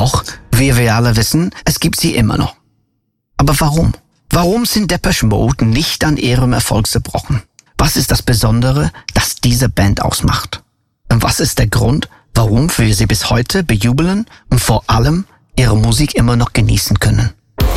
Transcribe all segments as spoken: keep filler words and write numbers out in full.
Doch, wie wir alle wissen, es gibt sie immer noch. Aber warum? Warum sind Depeche Mode nicht an ihrem Erfolg zerbrochen? Was ist das Besondere, das diese Band ausmacht? Und was ist der Grund, warum wir sie bis heute bejubeln und vor allem ihre Musik immer noch genießen können?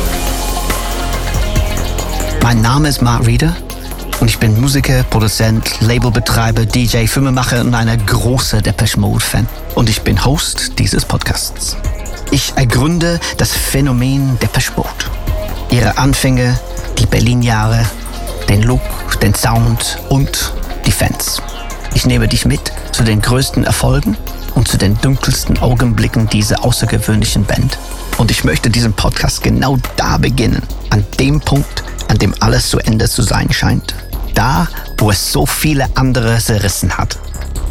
Mein Name ist Mark Reeder und ich bin Musiker, Produzent, Labelbetreiber, D J, Filmemacher und ein großer Depeche Mode-Fan. Und ich bin Host dieses Podcasts. Ich ergründe das Phänomen Depeche Mode. Ihre Anfänge, die Berlin-Jahre, den Look, den Sound und die Fans. Ich nehme dich mit zu den größten Erfolgen und zu den dunkelsten Augenblicken dieser außergewöhnlichen Band. Und ich möchte diesen Podcast genau da beginnen, an dem Punkt, an dem alles zu Ende zu sein scheint. Da, wo es so viele andere zerrissen hat.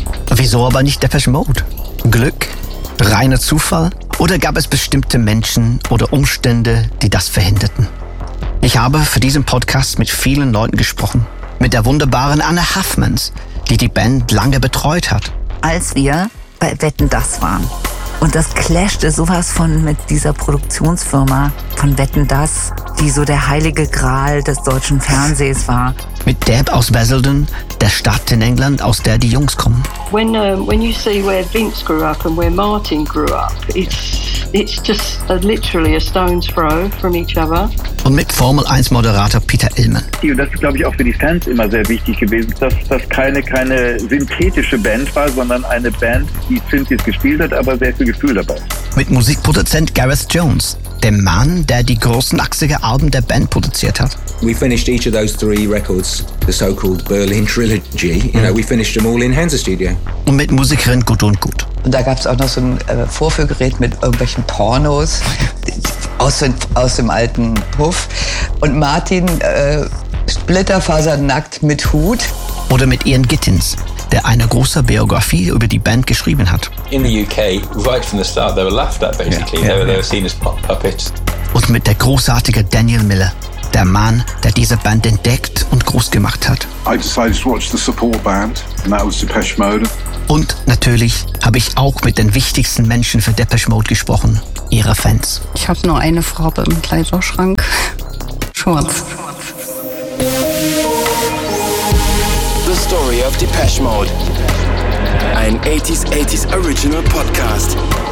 Wieso aber nicht Depeche Mode? Glück? Reiner Zufall? Oder gab es bestimmte Menschen oder Umstände, die das verhinderten? Ich habe für diesen Podcast mit vielen Leuten gesprochen. Mit der wunderbaren Anne Huffmans, die die Band lange betreut hat. Als wir bei Wetten, das waren. Und das clashte sowas von mit dieser Produktionsfirma von Wetten, das, die so der heilige Gral des deutschen Fernsehs war. Mit Deb aus Basildon, der Stadt in England, aus der die Jungs kommen. When um, when you see where Vince grew up and where Martin grew up, it's it's just a, literally a stone's throw from each other. Und mit Formel eins Moderator Peter Illman. Und das ist, glaube ich, auch für die Fans immer sehr wichtig gewesen, dass das keine, keine synthetische Band war, sondern eine Band, die Synthes gespielt hat, aber sehr viel Gefühl dabei. Mit Musikproduzent Gareth Jones, dem Mann, der die großen achtsiger Alben der Band produziert hat. We finished each of those three records, the so-called Berlin Trilogy. You know, we finished them all in Hansa Studio. Und mit Musikerin Gudrun Gut. Und da gab es auch noch so ein äh, Vorführgerät mit irgendwelchen Pornos aus, den, aus dem alten Puff. Und Martin äh, splitterfasernackt mit Hut. Oder mit Ian Gittins, der eine große Biografie über die Band geschrieben hat. In the U K, right from the start, they were laughed at basically. Yeah, yeah, they, were, they yeah. were seen as pop puppets. Und mit der großartigen Daniel Miller, der Mann, der diese Band entdeckt und groß gemacht hat. I decided to watch the support band, and that was Depeche Mode. Und natürlich habe ich auch mit den wichtigsten Menschen für Depeche Mode gesprochen, ihre Fans. Ich habe nur eine Farbe im Kleiderschrank. Schwarz. The Story of Depeche Mode. Ein eighties eighties Original Podcast.